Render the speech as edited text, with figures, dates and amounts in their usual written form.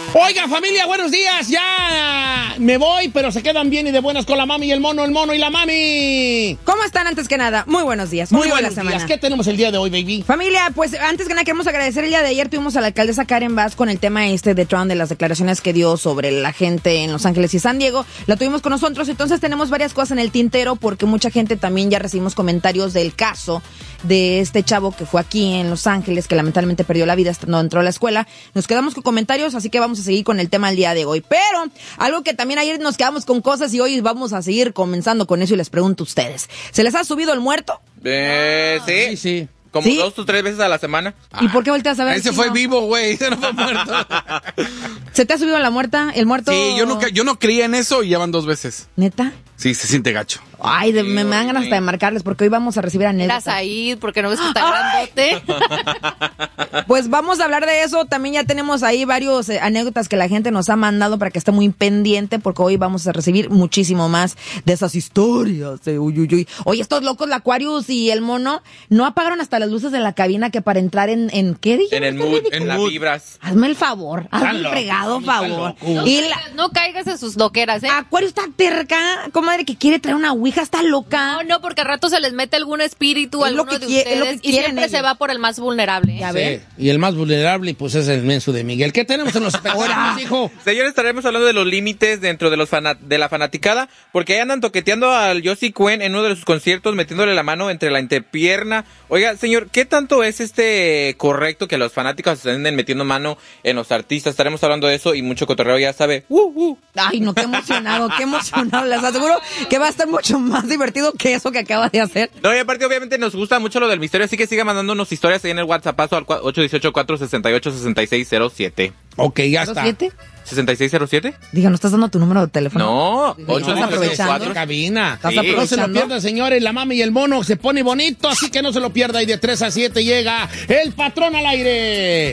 Oiga, familia, buenos días. Ya me voy, pero se quedan bien y de buenas con la mami y el mono y la mami. ¿Cómo están antes que nada? Muy buenos días. Muy buenos días. ¿Qué tenemos el día de hoy, baby? Familia, pues antes que nada queremos agradecer. El día de ayer tuvimos a la alcaldesa Karen Bass con el tema de Trump, de las declaraciones que dio sobre la gente en Los Ángeles y San Diego. La tuvimos con nosotros, entonces tenemos varias cosas en el tintero porque mucha gente también ya recibimos comentarios del caso de este chavo que fue aquí en Los Ángeles, que lamentablemente perdió la vida cuando entró a la escuela. Nos quedamos con comentarios, así que vamos a seguir con el tema el día de hoy. Pero algo que también ayer nos quedamos con cosas y hoy vamos a seguir comenzando con eso y les pregunto a ustedes. ¿Se les ha subido el muerto? Sí. Sí. Como ¿Sí? 2 o 3 veces a la semana. ¿Y por qué volteas a ver? Ese fue vivo, güey. Ese no fue muerto. ¿Se te ha subido el muerto? Sí, yo no creía en eso y ya van 2 veces. ¿Neta? Sí, se siente gacho. Ay, me dan ganas hasta de marcarles porque hoy vamos a recibir a Era anécdotas. Said, porque no ves que está grandote. Pues vamos a hablar de eso. También ya tenemos ahí varios anécdotas que la gente nos ha mandado para que esté muy pendiente porque hoy vamos a recibir muchísimo más de esas historias. Uy. Oye, estos locos, la Aquarius y el mono, no apagaron hasta las luces de la cabina que para entrar en ¿qué dije? En el mood, en las vibras. Hazme el favor, hazme Están el locos, fregado están favor. locos. Y la No caigas en sus loqueras, ¿eh? Aquarius está terca, comadre, que quiere traer una ouija, está loca. No, porque al rato se les mete algún espíritu a Es lo alguno que de es lo que ustedes y quieren siempre se ellos. va por el más vulnerable. Ya Sí, ves. y el más vulnerable, pues es el menso de Miguel. ¿Qué tenemos en los espectáculos, hijo? Señores, estaremos hablando de los límites dentro de de la fanaticada, porque ahí andan toqueteando al Josie Cuen en uno de sus conciertos, metiéndole la mano entre la entrepierna. Oiga, señor, ¿qué tanto es correcto que los fanáticos se anden metiendo mano en los artistas? Estaremos hablando de eso y mucho cotorreo, ya sabe. Ay, no, qué emocionado. Les aseguro que va a estar mucho más divertido que eso que acaba de hacer. No, y aparte obviamente nos gusta mucho lo del misterio, así que siga mandándonos historias ahí en el WhatsApp al 818-468-6607. Ok, ya está. ¿7? ¿6607? Diga, ¿no estás dando tu número de teléfono? No, Digo, ¿estás aprovechando? De cabina. ¿Estás Sí. No se lo aprovechando? pierdan, señores. La mami y el mono se pone bonito, así que no se lo pierda. Y de 3 a 7 llega el patrón al aire.